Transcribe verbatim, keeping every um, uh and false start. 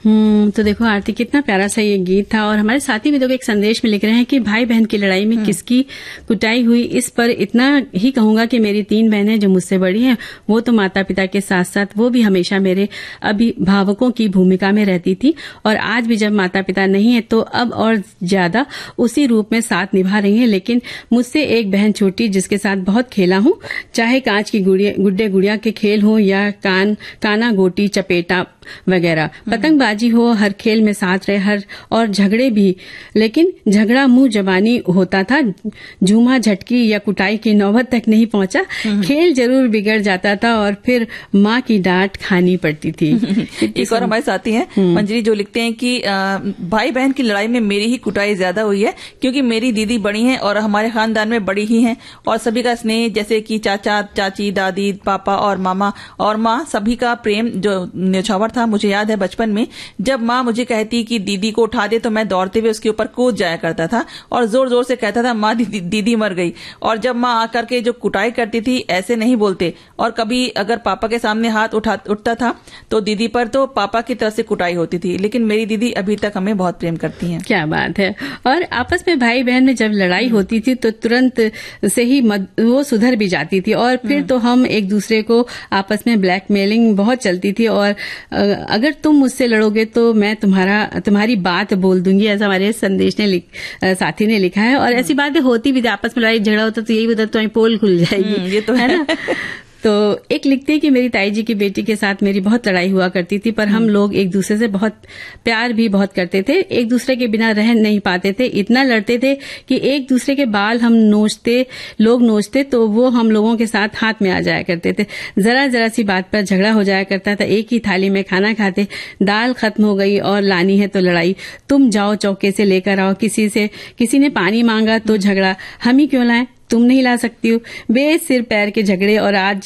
हम्म तो देखो आरती, कितना प्यारा सा ये गीत था। और हमारे साथी भी देखो एक संदेश में लिख रहे हैं कि भाई बहन की लड़ाई में किसकी कुटाई हुई, इस पर इतना ही कहूंगा कि मेरी तीन बहनें जो मुझसे बड़ी हैं वो तो माता पिता के साथ साथ वो भी हमेशा मेरे अभिभावकों की भूमिका में रहती थी, और आज भी जब माता पिता नहीं है तो अब और ज्यादा उसी रूप में साथ निभा रही हैं। लेकिन मुझसे एक बहन छोटी जिसके साथ बहुत खेला हूं, चाहे कांच की गुड्डे गुड़िया के खेल हो या कान काना गोटी चपेटा वगैरह, पतंगबाजी हो, हर खेल में साथ रहे, हर और झगड़े भी, लेकिन झगड़ा मुंह जबानी होता था, झूमा झटकी या कुटाई की नौबत तक नहीं पहुंचा। खेल जरूर बिगड़ जाता था और फिर माँ की डांट खानी पड़ती थी। एक और हमारे साथी हैं मंजरी, जो लिखते हैं कि आ, भाई बहन की लड़ाई में मेरी ही कुटाई ज्यादा हुई है, क्योंकि मेरी दीदी बड़ी हैं और हमारे खानदान में बड़ी ही हैं, और सभी का स्नेह जैसे कि चाचा चाची दादी पापा और मामा और माँ, सभी का प्रेम जो न्यौछावर था। मुझे याद है बचपन में जब माँ मुझे कहती कि दीदी को उठा दे तो मैं दौड़ते हुए उसके ऊपर कूद जाया करता था और जोर जोर से कहता था माँ दीदी, दीदी मर गई। और जब माँ आकर के जो कुटाई करती थी, ऐसे नहीं बोलते, और कभी अगर पापा के सामने हाथ उठा उठता था तो दीदी पर तो पापा की तरफ से कुटाई होती थी। लेकिन मेरी दीदी अभी तक हमें बहुत प्रेम करती हैं। क्या बात है। और आपस में भाई बहन में जब लड़ाई होती थी तो तुरंत से ही मद, वो सुधर भी जाती थी, और फिर तो हम एक दूसरे को आपस में ब्लैकमेलिंग बहुत चलती थी, और अगर तुम मुझसे लड़ोगे तो मैं तुम्हारा तुम्हारी बात बोल दूंगी, ऐसा हमारे संदेश ने लिख, साथी ने लिखा है। और ऐसी बातें होती भी थी, आपस में लड़ाई झगड़ा होता तो यही होता तुम्हारी पोल खुल जाएगी, ये तो है, है ना। तो एक लिखते हैं कि मेरी ताई जी की बेटी के साथ मेरी बहुत लड़ाई हुआ करती थी, पर हम लोग एक दूसरे से बहुत प्यार भी बहुत करते थे, एक दूसरे के बिना रह नहीं पाते थे, इतना लड़ते थे कि एक दूसरे के बाल हम नोचते लोग नोचते तो वो हम लोगों के साथ हाथ में आ जाया करते थे। जरा जरा सी बात पर झगड़ा हो जाया करता था, एक ही थाली में खाना खाते, दाल खत्म हो गई और लानी है तो लड़ाई, तुम जाओ चौके से लेकर आओ, किसी से किसी ने पानी मांगा तो झगड़ा, हम ही क्यों लाएं, तुम नहीं ला सकती हो, बेसिर पैर के झगड़े। और आज